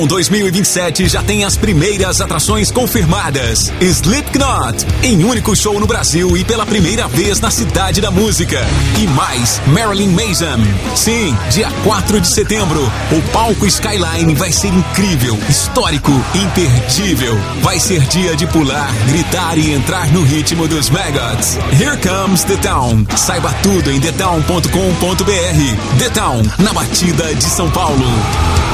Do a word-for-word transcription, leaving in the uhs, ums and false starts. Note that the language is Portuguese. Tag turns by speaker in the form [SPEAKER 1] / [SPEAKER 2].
[SPEAKER 1] dois mil e vinte e sete já tem as primeiras atrações confirmadas. Slipknot, em único show no Brasil e pela primeira vez na Cidade da Música. E mais, Marilyn Manson. Sim, dia quatro de setembro, o palco Skyline vai ser incrível, histórico, imperdível. Vai ser dia de pular, gritar e entrar no ritmo dos Maggots. Here comes The Town. Saiba tudo em the town ponto com ponto b r. The Town, na batida de São Paulo.